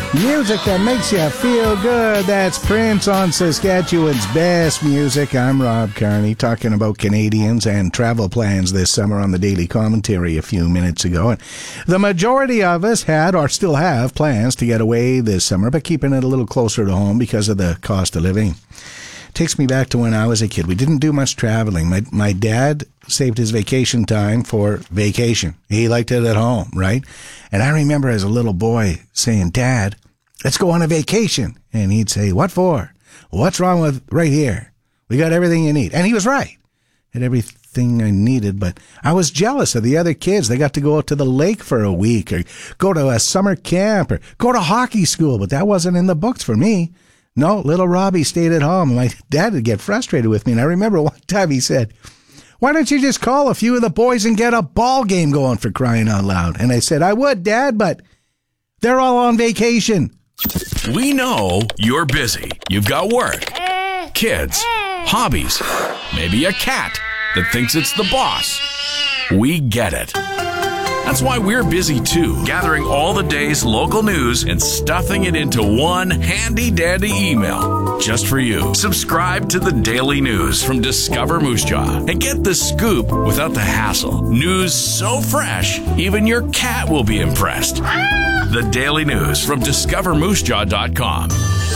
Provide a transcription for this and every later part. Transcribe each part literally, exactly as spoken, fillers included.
Music that makes you feel good. That's Prince on Saskatchewan's best music. I'm Rob Carney, talking about Canadians and travel plans this summer on the Daily Commentary a few minutes ago. And the majority of us had or still have plans to get away this summer, but keeping it a little closer to home because of the cost of living. Takes me back to when I was a kid. We didn't do much traveling. My my dad saved his vacation time for vacation. He liked it at home, right? And I remember as a little boy saying, "Dad, let's go on a vacation." And he'd say, "What for? What's wrong with right here? We got everything you need." And he was right. Had everything I needed, but I was jealous of the other kids. They got to go out to the lake for a week or go to a summer camp or go to hockey school, but that wasn't in the books for me. No, little Robbie stayed at home. My dad would get frustrated with me, and I remember one time he said, "Why don't you just call a few of the boys and get a ball game going, for crying out loud?" And I said, "I would, Dad, but they're all on vacation." We know you're busy. You've got work, kids, hobbies, maybe a cat that thinks it's the boss. We get it. That's why we're busy too, gathering all the day's local news and stuffing it into one handy-dandy email just for you. Subscribe to the Daily News from Discover Moose Jaw and get the scoop without the hassle. News so fresh, even your cat will be impressed. The Daily News from discover moose jaw dot com.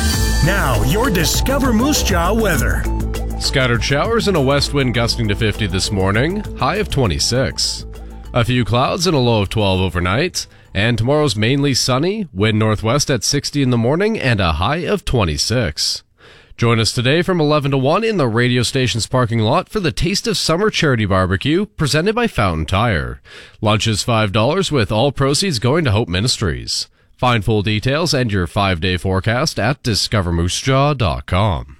Now, your Discover Moose Jaw weather. Scattered showers and a west wind gusting to fifty this morning, high of twenty-six. A few clouds and a low of twelve overnight, and tomorrow's mainly sunny, wind northwest at sixty in the morning and a high of twenty-six. Join us today from eleven to one in the radio station's parking lot for the Taste of Summer Charity Barbecue presented by Fountain Tire. Lunch is five dollars with all proceeds going to Hope Ministries. Find full details and your five-day forecast at discover moose jaw dot com.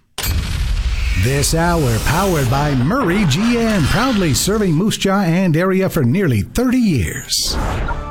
This hour powered by Murray G M, proudly serving Moose Jaw and area for nearly thirty years.